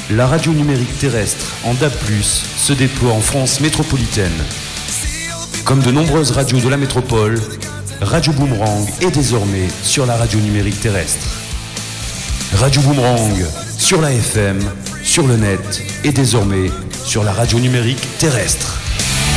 La radio numérique terrestre en DAB+, se déploie en France métropolitaine. Comme de nombreuses radios de la métropole, Radio Boomerang est désormais sur la radio numérique terrestre. Radio Boomerang, sur la FM, sur le net et désormais sur la radio numérique terrestre.